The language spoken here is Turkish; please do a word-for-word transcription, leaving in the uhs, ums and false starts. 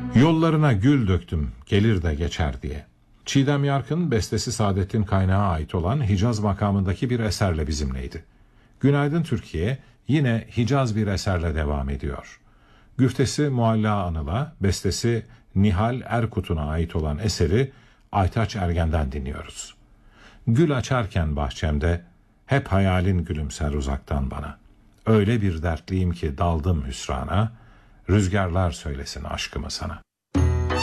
Yollarına gül döktüm gelir de geçer diye. Çiğdem Yarkın bestesi Saadettin Kaynağı ait olan Hicaz makamındaki bir eserle bizimleydi. Günaydın Türkiye yine Hicaz bir eserle devam ediyor. Güftesi Mualla Anıl'a, bestesi Nihal Erkut'una ait olan eseri Aytaç Ergen'den dinliyoruz. Gül açarken bahçemde hep hayalin gülümser uzaktan bana. Öyle bir dertliyim ki daldım hüsrana, rüzgarlar söylesin aşkımı sana.